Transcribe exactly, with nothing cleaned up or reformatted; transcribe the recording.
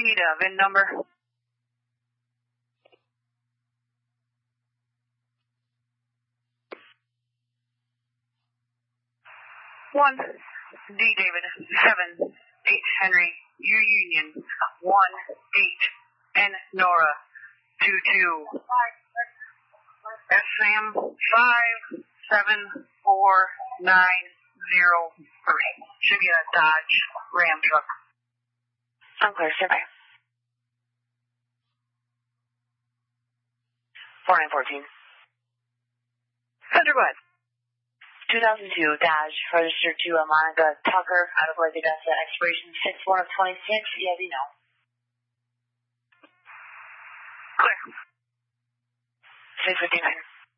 need a V I N number? One, D David, seven, eight Henry, U Union, one, eight, N Nora, two, two, S Sam, five, seven, four, nine, zero, three. Should be a Dodge Ram truck. Unclear, standby. four nine one four. Center, go ahead. two thousand two Dodge, registered to uh, Monica Tucker, out of Lake Augusta, expiration six one of twenty-six, E I V no. Clear. six fifty-nine.